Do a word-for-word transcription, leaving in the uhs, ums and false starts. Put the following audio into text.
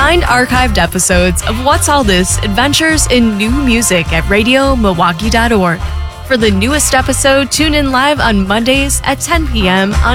Find archived episodes of What's All This Adventures in New Music at radio milwaukee dot org. For the newest episode, tune in live on Mondays at ten p.m. on